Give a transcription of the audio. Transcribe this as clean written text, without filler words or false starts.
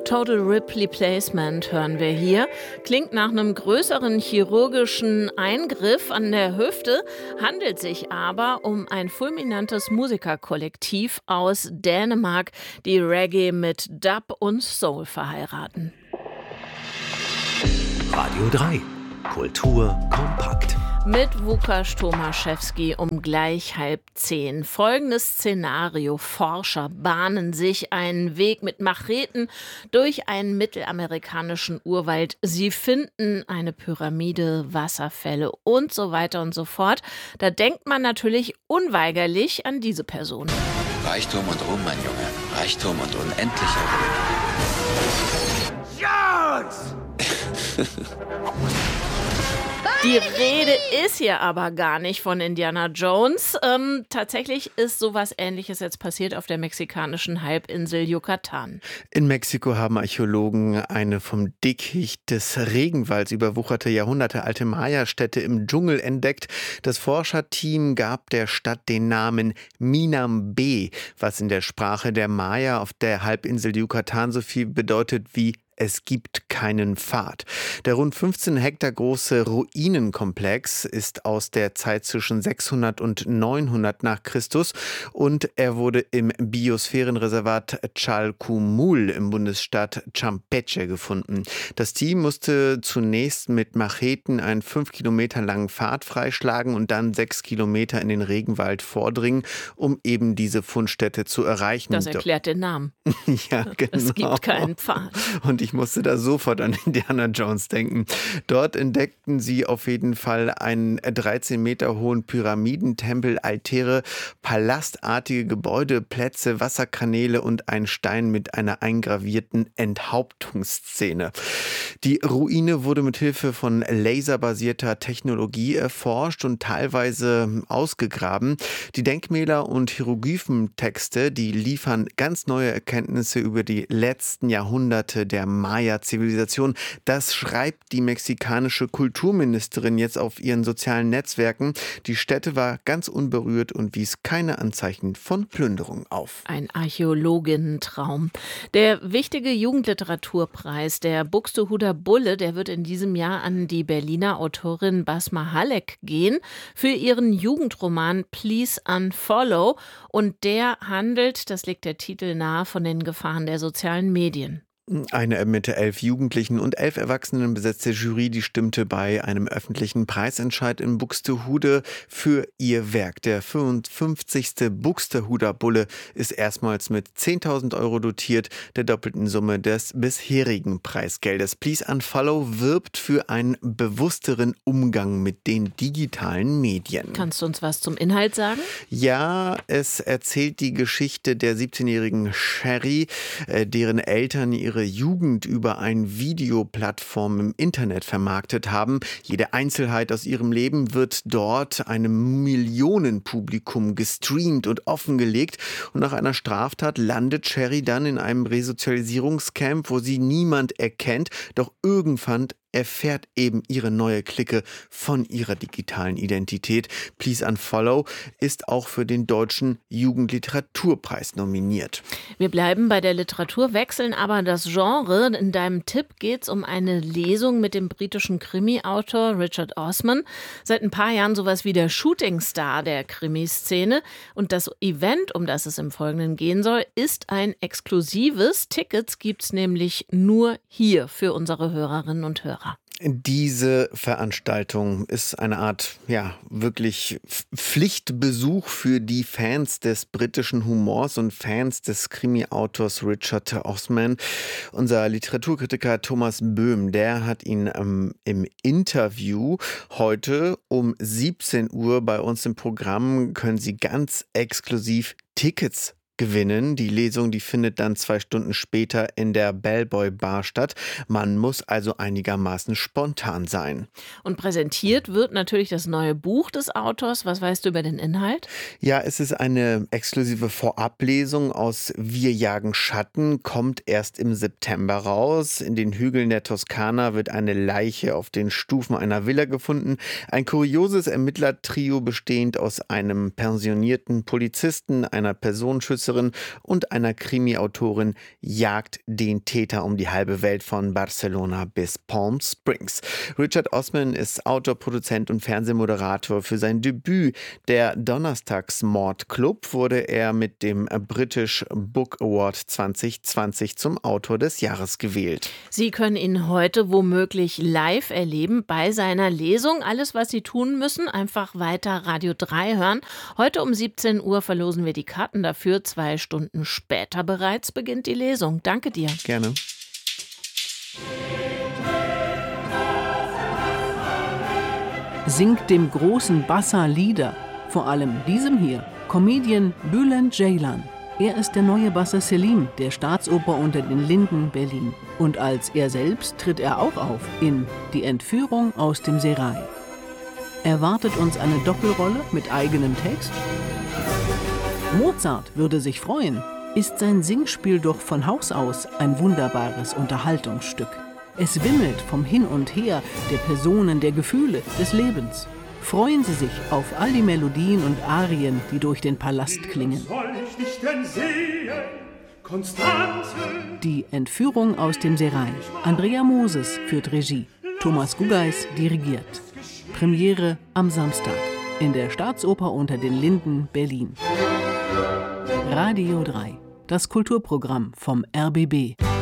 Total Rip Replacement hören wir hier. Klingt nach einem größeren chirurgischen Eingriff an der Hüfte, handelt sich aber um ein fulminantes Musikerkollektiv aus Dänemark, die Reggae mit Dub und Soul verheiraten. Radio 3. Kultur kompakt. Mit Łukasz Tomaszewski um gleich 9:30. Folgendes Szenario. Forscher bahnen sich einen Weg mit Macheten durch einen mittelamerikanischen Urwald. Sie finden eine Pyramide, Wasserfälle und so weiter und so fort. Da denkt man natürlich unweigerlich an diese Person. Reichtum und Ruhm, mein Junge. Reichtum und unendlicher Ruhm. Jones! Die Rede ist hier aber gar nicht von Indiana Jones. Tatsächlich ist sowas Ähnliches jetzt passiert auf der mexikanischen Halbinsel Yucatan. In Mexiko haben Archäologen eine vom Dickicht des Regenwalds überwucherte jahrhundertealte Maya-Stätte im Dschungel entdeckt. Das Forscherteam gab der Stadt den Namen Minambé, was in der Sprache der Maya auf der Halbinsel Yucatan so viel bedeutet wie es gibt keinen Pfad. Der rund 15 Hektar große Ruinenkomplex ist aus der Zeit zwischen 600 und 900 nach Christus und er wurde im Biosphärenreservat Chalcomul im Bundesstaat Campeche gefunden. Das Team musste zunächst mit Macheten einen 5 Kilometer langen Pfad freischlagen und dann 6 Kilometer in den Regenwald vordringen, um eben diese Fundstätte zu erreichen. Das erklärt den Namen. Ja, genau. Es gibt keinen Pfad. Und ich musste da sofort an Indiana Jones denken. Dort entdeckten sie auf jeden Fall einen 13 Meter hohen Pyramidentempel, Altäre, palastartige Gebäude, Plätze, Wasserkanäle und einen Stein mit einer eingravierten Enthauptungsszene. Die Ruine wurde mit Hilfe von laserbasierter Technologie erforscht und teilweise ausgegraben. Die Denkmäler und Hieroglyphentexte, die liefern ganz neue Erkenntnisse über die letzten Jahrhunderte der Maya-Zivilisation. Das schreibt die mexikanische Kulturministerin jetzt auf ihren sozialen Netzwerken. Die Stätte war ganz unberührt und wies keine Anzeichen von Plünderung auf. Ein Archäologinnentraum. Der wichtige Jugendliteraturpreis, der Buxtehuder Bulle, der wird in diesem Jahr an die Berliner Autorin Basma Halek gehen für ihren Jugendroman Please Unfollow. Und der handelt, das legt der Titel nahe, von den Gefahren der sozialen Medien. Eine mit 11 Jugendlichen und 11 Erwachsenen besetzte Jury, die stimmte bei einem öffentlichen Preisentscheid in Buxtehude für ihr Werk. Der 55. Buxtehuder Bulle ist erstmals mit 10.000 € dotiert, der doppelten Summe des bisherigen Preisgeldes. Please Unfollow wirbt für einen bewussteren Umgang mit den digitalen Medien. Kannst du uns was zum Inhalt sagen? Ja, es erzählt die Geschichte der 17-jährigen Sherry, deren Eltern ihre Jugend über eine Videoplattform im Internet vermarktet haben. Jede Einzelheit aus ihrem Leben wird dort einem Millionenpublikum gestreamt und offengelegt. Und nach einer Straftat landet Sherry dann in einem Resozialisierungscamp, wo sie niemand erkennt. Doch irgendwann erfährt eben ihre neue Clique von ihrer digitalen Identität. Please Unfollow ist auch für den Deutschen Jugendliteraturpreis nominiert. Wir bleiben bei der Literatur, wechseln aber das Genre. In deinem Tipp geht es um eine Lesung mit dem britischen Krimi-Autor Richard Osman. Seit ein paar Jahren sowas wie der Shootingstar der Krimiszene. Und das Event, um das es im Folgenden gehen soll, ist ein exklusives. Tickets gibt es nämlich nur hier für unsere Hörerinnen und Hörer. Diese Veranstaltung ist eine Art, wirklich Pflichtbesuch für die Fans des britischen Humors und Fans des Krimi-Autors Richard Osman. Unser Literaturkritiker Thomas Böhm, der hat ihn im Interview heute um 17 Uhr bei uns im Programm, können Sie ganz exklusiv Tickets gewinnen. Die Lesung, die findet dann 2 Stunden später in der Bellboy Bar statt. Man muss also einigermaßen spontan sein. Und präsentiert wird natürlich das neue Buch des Autors. Was weißt du über den Inhalt? Ja, es ist eine exklusive Vorablesung aus Wir jagen Schatten, kommt erst im September raus. In den Hügeln der Toskana wird eine Leiche auf den Stufen einer Villa gefunden. Ein kurioses Ermittlertrio bestehend aus einem pensionierten Polizisten, einer Personenschützerin Influencerin und einer Krimi-Autorin jagt den Täter um die halbe Welt von Barcelona bis Palm Springs. Richard Osman ist Autor, Produzent und Fernsehmoderator. Für sein Debüt, der Donnerstagsmordclub, wurde er mit dem British Book Award 2020 zum Autor des Jahres gewählt. Sie können ihn heute womöglich live erleben bei seiner Lesung. Alles, was Sie tun müssen, einfach weiter Radio 3 hören. Heute um 17 Uhr verlosen wir die Karten dafür. 2 Stunden später bereits beginnt die Lesung. Danke dir. Gerne. Singt dem großen Bassa Lieder, vor allem diesem hier, Comedian Bülent Ceylan. Er ist der neue Bassa Selim der Staatsoper unter den Linden Berlin. Und als er selbst tritt er auch auf in Die Entführung aus dem Serail. Erwartet uns eine Doppelrolle mit eigenem Text? Mozart würde sich freuen. Ist sein Singspiel doch von Haus aus ein wunderbares Unterhaltungsstück. Es wimmelt vom Hin und Her der Personen, der Gefühle, des Lebens. Freuen Sie sich auf all die Melodien und Arien, die durch den Palast klingen. Die Entführung aus dem Serail. Andrea Moses führt Regie. Thomas Gugeis dirigiert. Premiere am Samstag in der Staatsoper unter den Linden Berlin. Radio 3, das Kulturprogramm vom RBB.